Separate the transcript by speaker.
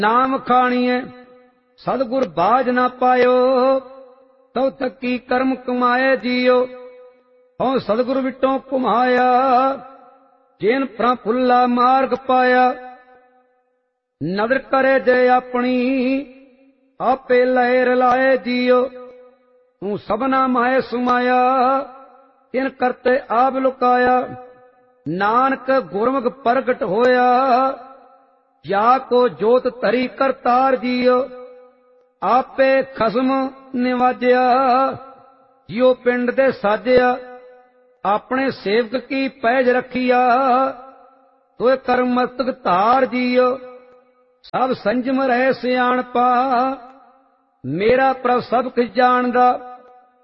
Speaker 1: ਨਾਮ ਖਾਣੀਐ ਸਤਿਗੁਰ ਬਾਝ ਨਾ ਪਾਇਓ, ਤਉ ਤੱਕੀ ਕਰਮ ਕਮਾਏ ਜੀਓ। ਹਉ ਸਤਿਗੁਰ ਵਿਟੋਂ ਘੁਮਾਇਆ, ਜਿਨ ਪ੍ਰਫੁੱਲਾ ਮਾਰਗ ਪਾਇਆ। ਨਦਰ ਕਰੇ ਜੇ ਆਪਣੀ, ਆਪੇ ਲਏ ਰਲਾਏ ਜੀਓ। ਤੂੰ ਸਭਨਾ ਮਾਏ ਸੁਮਾਇਆ, ਤਿਨ ਕਰਤੇ ਆਪ ਲੁਕਾਇਆ। ਨਾਨਕ ਗੁਰਮੁਖ ਪ੍ਰਗਟ ਹੋਇਆ, ਜਾ ਕੋ ਜੋਤ ਧਰੀ ਕਰਤਾਰ ਜੀਓ। ਆਪੇ ਖਸਮ ਨਿਵਾਜਿਆ, ਜਿਉ ਪਿੰਡ ਦੇ ਸਾਜਿਆ। ਆਪਣੇ ਸੇਵਕ ਕੀ ਪੈਜ ਰਖੀਆ, ਤੋਏ ਕਰਮ ਮਸਤਕ ਧਾਰ ਜੀਓ। ਸਭ ਸੰਜਮ ਰਹਿ ਸਿਆਣਪਾ, ਮੇਰਾ ਪ੍ਰਭ ਸਭ ਕੁਝ ਜਾਣਦਾ।